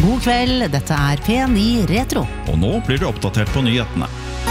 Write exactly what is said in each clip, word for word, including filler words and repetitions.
God kveld, dette er P ni Retro. Og nå blir det oppdatert på nyhetene.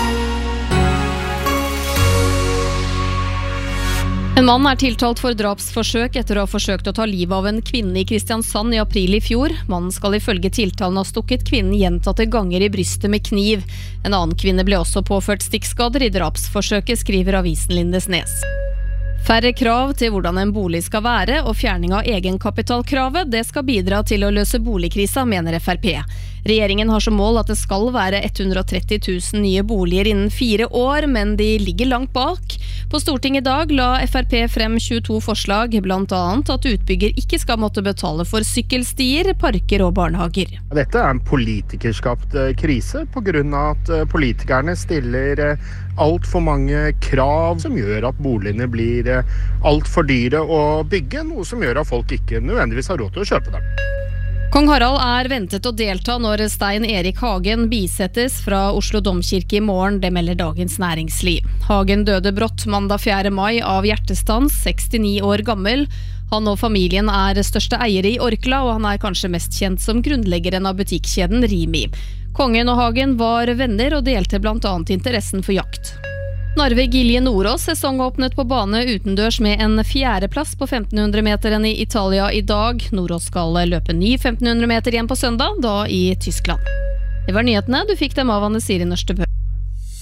En mann er tiltalt for drapsforsøk etter å ha forsøkt å ta livet av en kvinne i Kristiansand i april i fjor. Mannen skal ifølge tiltalen ha stukket kvinnen gjentatte ganger i brystet med kniv. En annen kvinne ble også påført stikkskader i drapsforsøket, skriver avisen Lindesnes. Færre krav til hvordan en bolig skal være og fjerning av egenkapitalkravet, det skal bidra til å løse boligkrisa, mener F R P. Regjeringen har som mål at det skal være hundre og tretti tusen nye boliger innen fire år, men de ligger langt bak. På Stortinget i dag la F R P frem tjueto forslag, blant annet at utbygger ikke skal måtte betale for sykkelstier, parker og barnehager. Dette er en politikerskapt krise på grunn av at politikerne stiller alt for mange krav som gjør at boligene blir alt for dyre å bygge, noe som gjør at folk ikke nødvendigvis har råd til å kjøpe dem. Kong Harald er ventet å delta når Stein Erik Hagen bisettes fra Oslo Domkirke i morgen, det melder Dagens Næringsliv. Hagen døde brått mandag fjerde mai av hjertestans, sekstini år gammel. Han og familien er største eiere i Orkla, og han er kanskje mest kjent som grunnleggeren av butikkjeden Rimi. Kongen og Hagen var venner og delte blant annet interessen for jakt. Narve Gilje Nordås sesongåpnet på bane utendørs med en fjerdeplass på femtenhundre meteren i Italia i dag. Nordås skal løpe ny femtenhundre meter igjen på søndag, da i Tyskland. Det var nyhetene, du fikk dem av Anne Siri Nørstebø.